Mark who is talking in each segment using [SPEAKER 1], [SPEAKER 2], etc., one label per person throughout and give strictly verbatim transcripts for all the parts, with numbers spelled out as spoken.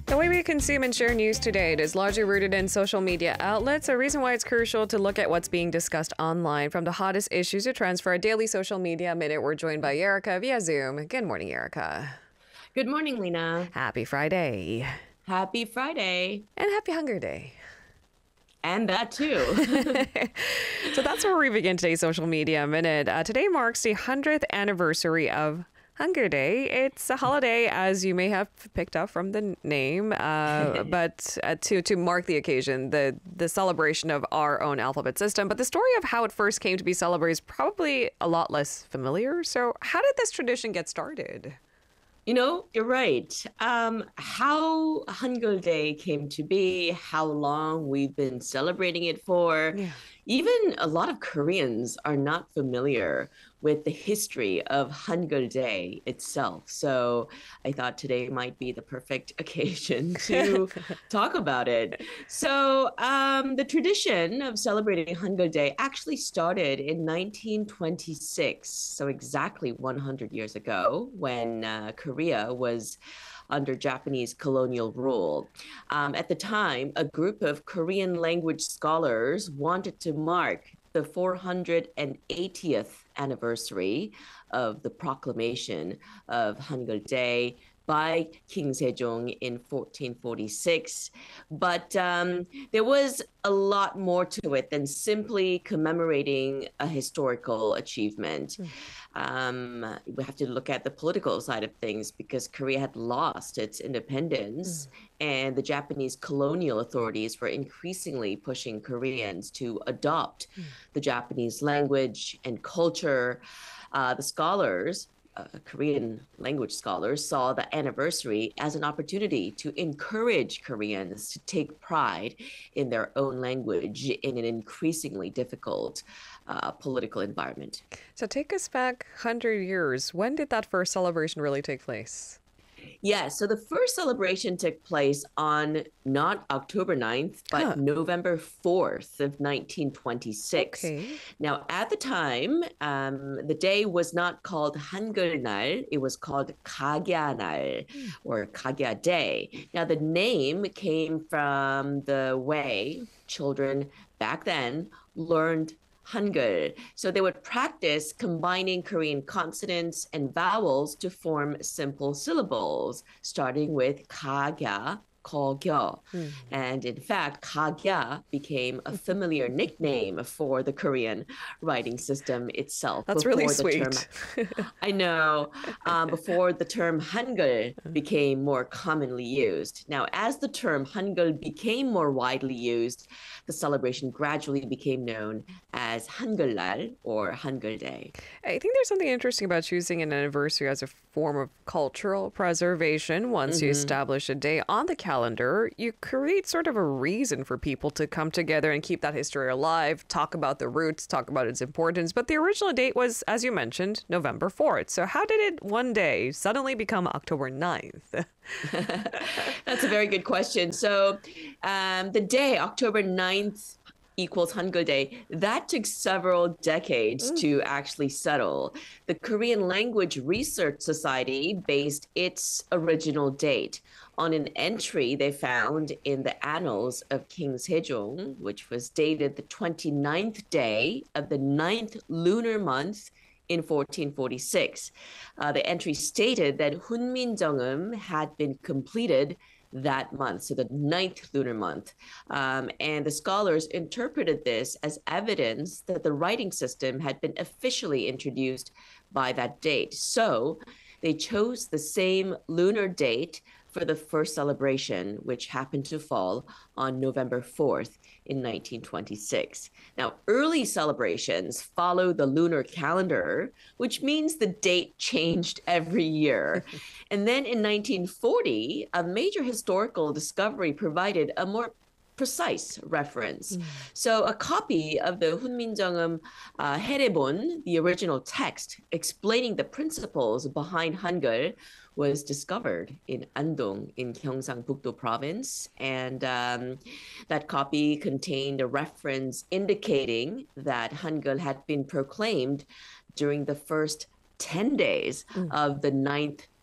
[SPEAKER 1] The way we consume and share news today, it is largely rooted in social media outlets, a reason why it's crucial to look at what's being discussed online. From the hottest issues to trends for our daily social media minute, we're joined by Erica via Zoom. Good morning, Erica.
[SPEAKER 2] Good morning, Lena.
[SPEAKER 1] Happy Friday.
[SPEAKER 2] Happy Friday.
[SPEAKER 1] And happy Hunger Day.
[SPEAKER 2] And that too.
[SPEAKER 1] So that's where we begin today's social media minute. Uh, today marks the one hundredth anniversary of Hunger Day. It's a holiday, as you may have picked up from the name, uh, but uh, to to mark the occasion, the the celebration of our own alphabet system. But the story of how it first came to be celebrated is probably a lot less familiar. So how did this tradition get started?
[SPEAKER 2] You know, you're right. Um, how Hangul Day came to be, how long we've been celebrating it for.
[SPEAKER 1] Yeah.
[SPEAKER 2] Even a lot of Koreans are not familiar with the history of Hangul Day itself. So I thought today might be the perfect occasion to talk about it. So um, the tradition of celebrating Hangul Day actually started in nineteen twenty-six. So exactly one hundred years ago, when uh, Korea was under Japanese colonial rule. Um, at the time, a group of Korean language scholars wanted to mark the four hundred eightieth anniversary of the proclamation of Hangul Day by King Sejong in fourteen forty-six. But um, there was a lot more to it than simply commemorating a historical achievement. Mm. Um, we have to look at the political side of things because Korea had lost its independence mm. and the Japanese colonial authorities were increasingly pushing Koreans to adopt mm. the Japanese language and culture. Uh, the scholars Uh, Korean language scholars saw the anniversary as an opportunity to encourage Koreans to take pride in their own language in an increasingly difficult uh, political environment.
[SPEAKER 1] So take us back one hundred years. When did that first celebration really take place?
[SPEAKER 2] Yeah, so the first celebration took place on not October ninth, but huh. November fourth of nineteen twenty-six.
[SPEAKER 1] Okay.
[SPEAKER 2] Now, at the time, um, the day was not called Hangul날, it was called Kagya날 or Kagya Day. Now, the name came from the way children back then learned Hangul. So they would practice combining Korean consonants and vowels to form simple syllables, starting with Kagya, Kogyo. Mm. And in fact, Kagya became a familiar nickname for the Korean writing system itself.
[SPEAKER 1] That's really sweet.
[SPEAKER 2] Term, I know. Um, before the term Hangul became more commonly used. Now, as the term Hangul became more widely used, the celebration gradually became known as Hangul날 or Hangul Day.
[SPEAKER 1] I think there's something interesting about choosing an anniversary as a form of cultural preservation. Once mm-hmm. you establish a day on the calendar, you create sort of a reason for people to come together and keep that history alive, talk about the roots, talk about its importance. But the original date was, as you mentioned, November fourth. So how did it one day suddenly become October ninth?
[SPEAKER 2] That's a very good question. So um, the day, October ninth, equals Hangul Day, that took several decades mm. to actually settle. The Korean Language Research Society based its original date on an entry they found in the annals of King Sejong, which was dated the twenty-ninth day of the ninth lunar month in fourteen forty-six. Uh, the entry stated that Hunminjeongeum had been completed that month, so the ninth lunar month. Um, and the scholars interpreted this as evidence that the writing system had been officially introduced by that date. So they chose the same lunar date for the first celebration, which happened to fall on November fourth in nineteen twenty-six. Now, early celebrations follow the lunar calendar, which means the date changed every year. And then in nineteen forty, a major historical discovery provided a more precise reference. Mm. So a copy of the Hunminjeongeum uh, Haeraebon, the original text explaining the principles behind Hangul, was discovered in Andong in Gyeongsang-Bukdo province. And um, that copy contained a reference indicating that Hangul had been proclaimed during the first ten days mm. of the ninth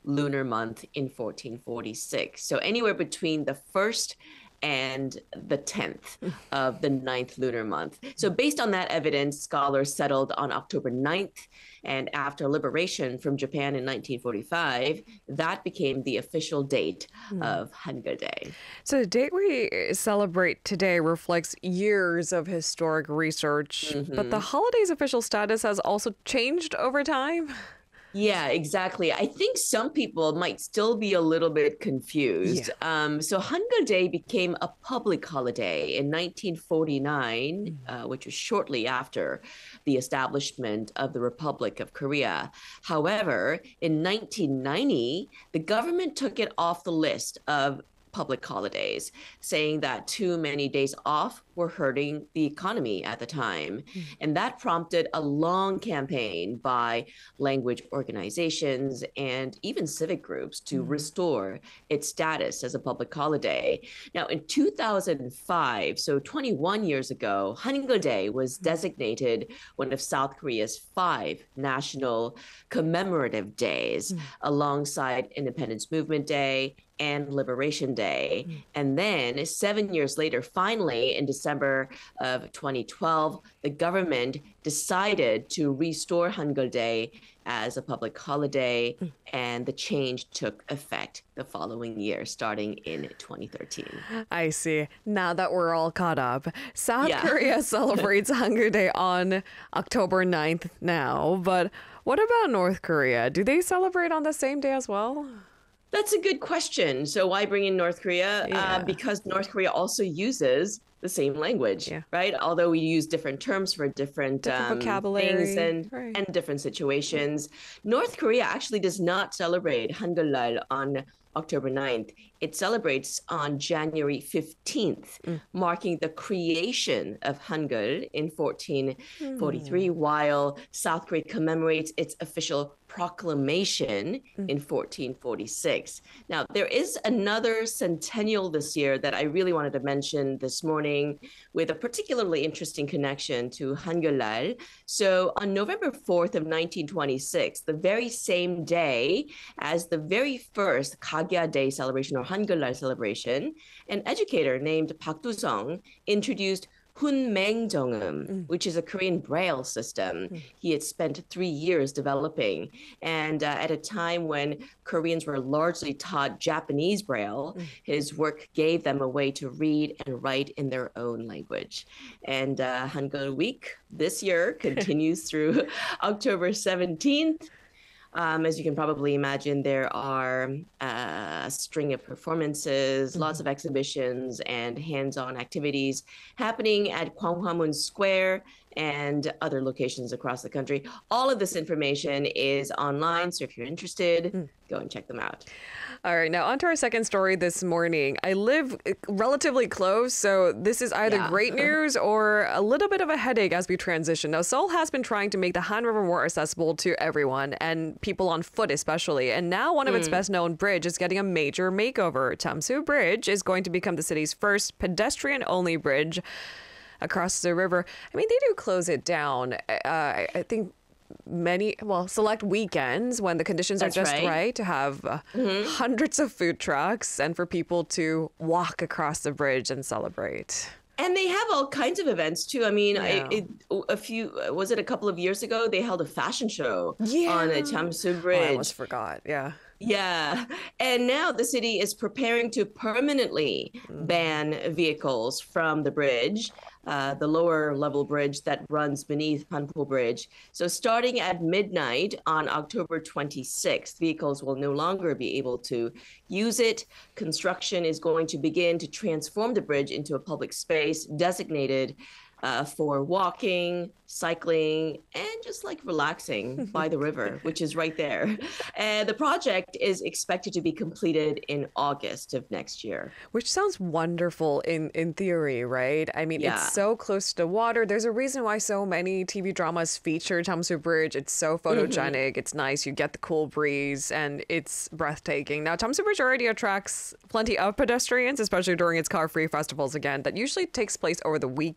[SPEAKER 2] lunar month in fourteen forty-six. So anywhere between the first and the tenth of the ninth lunar month. So based on that evidence, scholars settled on October ninth, and after liberation from Japan in nineteen forty-five, that became the official date mm. of Hangul Day.
[SPEAKER 1] So the date we celebrate today reflects years of historic research, mm-hmm. but the holiday's official status has also changed over time.
[SPEAKER 2] Yeah, exactly. I think some people might still be a little bit confused. Yeah. Um, so Hangul Day became a public holiday in nineteen forty-nine, mm. uh, which was shortly after the establishment of the Republic of Korea. However, in nineteen ninety, the government took it off the list of public holidays, saying that too many days off were hurting the economy at the time. Mm. And that prompted a long campaign by language organizations and even civic groups to mm. restore its status as a public holiday. Now, in two thousand five, so twenty-one years ago, Hangul Day was designated one of South Korea's five national commemorative days, mm. alongside Independence Movement Day and Liberation Day. Mm. And then seven years later, finally, in December of twenty twelve, the government decided to restore Hangul Day as a public holiday, mm. and the change took effect the following year, starting in twenty thirteen.
[SPEAKER 1] I see. Now that we're all caught up, South yeah. Korea celebrates Hangul Day on October ninth now, but what about North Korea? Do they celebrate on the same day as well?
[SPEAKER 2] That's a good question. So why bring in North Korea? Yeah. Uh, because North Korea also uses the same language, yeah. right? Although we use different terms for different, different um, vocabulary things and, right. and different situations. North Korea actually does not celebrate Hangul on October ninth. It celebrates on January fifteenth, mm. marking the creation of Hangul in fourteen forty-three, mm. while South Korea commemorates its official proclamation mm. in fourteen forty-six. Now, there is another centennial this year that I really wanted to mention this morning with a particularly interesting connection to Hangul. So on November fourth of nineteen twenty-six, the very same day as the very first Kagya Day celebration or Hangul celebration, an educator named Park Do-sung introduced Hunmaengjeongum, mm. which is a Korean braille system. Mm. He had spent three years developing. And uh, at a time when Koreans were largely taught Japanese braille, mm. his work gave them a way to read and write in their own language. And uh, Hangul Week this year continues through October seventeenth. Um, as you can probably imagine, there are uh, a string of performances, mm-hmm. lots of exhibitions and hands-on activities happening at Gwanghwamun Square and other locations across the country. All of this information is online, so if you're interested, mm. go and check them out.
[SPEAKER 1] All right, now on to our second story this morning. I live relatively close, so this is either yeah. great news or a little bit of a headache as we transition. Now, Seoul has been trying to make the Han River more accessible to everyone, and people on foot especially. And now one of mm. its best-known bridge is getting a major makeover. Chamsu Bridge is going to become the city's first pedestrian-only bridge across the river. I mean, they do close it down. Uh, I, I think many, well, select weekends when the conditions That's are just right, right to have uh, mm-hmm. hundreds of food trucks and for people to walk across the bridge and celebrate.
[SPEAKER 2] And they have all kinds of events too. I mean, yeah. I, it, a few, was it a couple of years ago? They held a fashion show yeah. on the Chamsu Bridge. Oh,
[SPEAKER 1] I almost forgot. Yeah.
[SPEAKER 2] Yeah. And now the city is preparing to permanently mm. ban vehicles from the bridge, uh, the lower level bridge that runs beneath Panpo Bridge. So starting at midnight on October twenty-sixth, vehicles will no longer be able to use it. Construction is going to begin to transform the bridge into a public space designated Uh, for walking, cycling, and just like relaxing by the river, which is right there. And the project is expected to be completed in August of next year.
[SPEAKER 1] Which sounds wonderful in, in theory, right? I mean, yeah. it's so close to water. There's a reason why so many T V dramas feature Chamsu Bridge. It's so photogenic. Mm-hmm. It's nice. You get the cool breeze, and it's breathtaking. Now, Chamsu Bridge already attracts plenty of pedestrians, especially during its car-free festivals again. That usually takes place over the weekend. But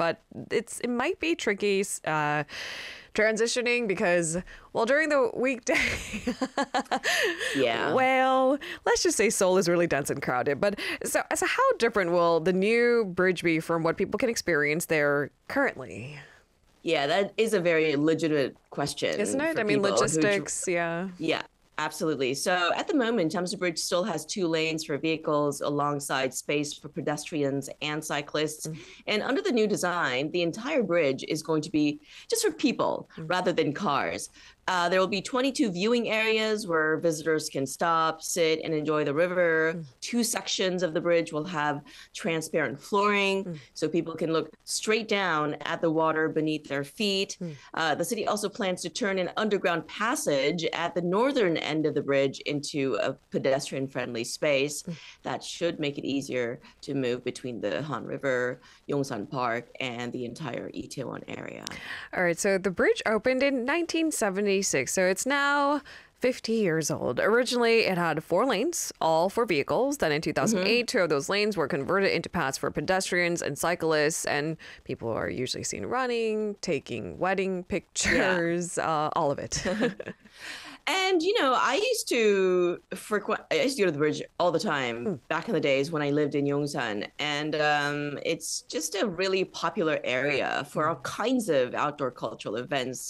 [SPEAKER 1] but it's it might be tricky uh, transitioning because, well, during the weekday,
[SPEAKER 2] yeah.
[SPEAKER 1] well, let's just say Seoul is really dense and crowded. But so, so how different will the new bridge be from what people can experience there currently?
[SPEAKER 2] Yeah, that is a very legitimate question.
[SPEAKER 1] Isn't it?
[SPEAKER 2] for
[SPEAKER 1] I mean,
[SPEAKER 2] people who dr-
[SPEAKER 1] logistics, yeah.
[SPEAKER 2] Yeah, absolutely. So at the moment, Chamsu Bridge still has two lanes for vehicles alongside space for pedestrians and cyclists.
[SPEAKER 1] Mm.
[SPEAKER 2] And under the new design, the entire bridge is going to be just for people
[SPEAKER 1] Mm.
[SPEAKER 2] rather than cars. Uh, there will be twenty-two viewing areas where visitors can stop, sit, and enjoy the river.
[SPEAKER 1] Mm.
[SPEAKER 2] Two sections of the bridge will have transparent flooring,
[SPEAKER 1] Mm.
[SPEAKER 2] so people can look straight down at the water beneath their feet.
[SPEAKER 1] Mm.
[SPEAKER 2] Uh, the city also plans to turn an underground passage at the northern end of the bridge into a pedestrian-friendly space.
[SPEAKER 1] Mm.
[SPEAKER 2] That should make it easier to move between the Han River, Yongsan Park, and the entire Itaewon area.
[SPEAKER 1] All right, so the bridge opened in nineteen seventy-six, so it's now fifty years old. Originally, it had four lanes, all for vehicles. Then in two thousand eight, mm-hmm. two of those lanes were converted into paths for pedestrians and cyclists, and people are usually seen running, taking wedding pictures, yeah. uh, all of it.
[SPEAKER 2] And, you know, I used to frequent, I used to go to the bridge all the time mm. back in the days when I lived in Yongsan. And um, it's just a really popular area for all kinds of outdoor cultural events.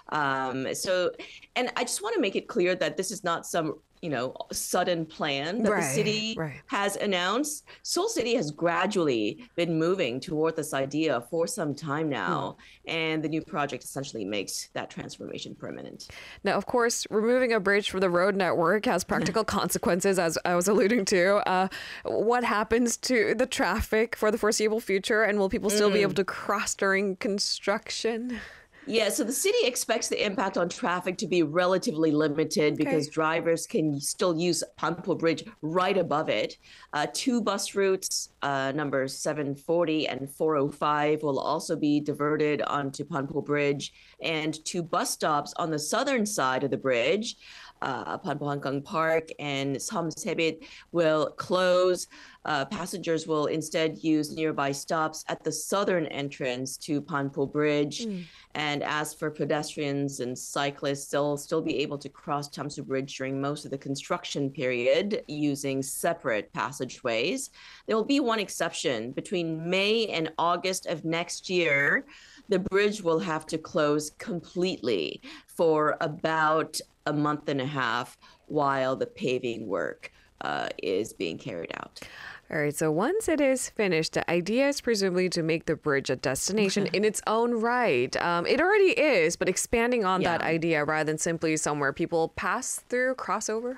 [SPEAKER 2] Um, so, and I just want to make it clear that this is not some, you know, sudden plan that
[SPEAKER 1] right,
[SPEAKER 2] the city
[SPEAKER 1] right.
[SPEAKER 2] has announced. Seoul City has gradually been moving toward this idea for some time now, mm. and the new project essentially makes that transformation permanent.
[SPEAKER 1] Now, of course, removing a bridge from the road network has practical consequences, as I was alluding to. Uh, what happens to the traffic for the foreseeable future, and will people still mm. be able to cross during construction?
[SPEAKER 2] Yeah, so the city expects the impact on traffic to be relatively limited because okay. drivers can still use Panpo Bridge right above it. Uh, two bus routes, uh, numbers seven forty and four oh five, will also be diverted onto Panpo Bridge, and two bus stops on the southern side of the bridge, uh, Panpo Hangang Park and Samsebit, will close. Uh, passengers will instead use nearby stops at the southern entrance to Panpo Bridge. Mm. And as for pedestrians and cyclists, they'll still be able to cross Chamsu Bridge during most of the construction period using separate passageways. There will be one exception. Between May and August of next year, the bridge will have to close completely for about a month and a half while the paving work uh, is being carried out.
[SPEAKER 1] All right, so once it is finished, the idea is presumably to make the bridge a destination in its own right. Um, it already is, but expanding on yeah. that idea rather than simply somewhere people pass through, crossover.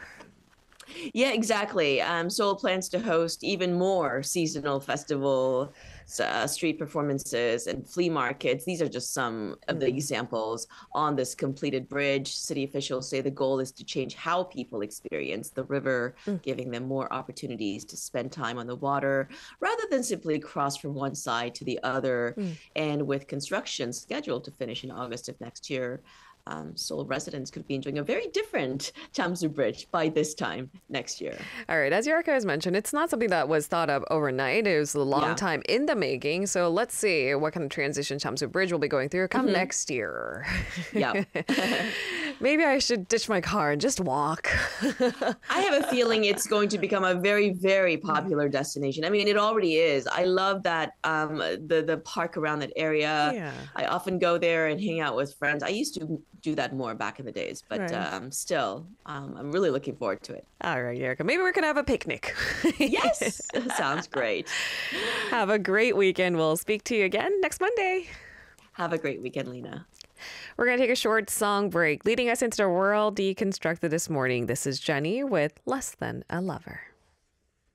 [SPEAKER 2] Yeah, exactly. Um, Seoul plans to host even more seasonal festival, uh, street performances, and flea markets. These are just some of the examples on this completed bridge. City officials say the goal is to change how people experience the river, mm. giving them more opportunities to spend time on the water rather than simply cross from one side to the other. Mm. And with construction scheduled to finish in August of next year, Um, Seoul residents could be enjoying a very different Chamsu Bridge by this time next year.
[SPEAKER 1] All right. As Yurika has mentioned, it's not something that was thought of overnight. It was a long yeah. time in the making. So let's see what kind of transition Chamsu Bridge will be going through come mm-hmm. next year.
[SPEAKER 2] Yeah.
[SPEAKER 1] Maybe I should ditch my car and just walk.
[SPEAKER 2] I have a feeling it's going to become a very, very popular destination. I mean, it already is. I love that um, the, the park around that area.
[SPEAKER 1] Yeah.
[SPEAKER 2] I often go there and hang out with friends. I used to do that more back in the days, but
[SPEAKER 1] right.
[SPEAKER 2] um, still, um, I'm really looking forward to it.
[SPEAKER 1] All right, Yurika. Maybe we can have a picnic.
[SPEAKER 2] Yes, sounds great.
[SPEAKER 1] Have a great weekend. We'll speak to you again next Monday.
[SPEAKER 2] Have a great weekend, Lena.
[SPEAKER 1] We're going to take a short song break. Leading us into the world deconstructed this morning, this is Jenny with Less Than a Lover.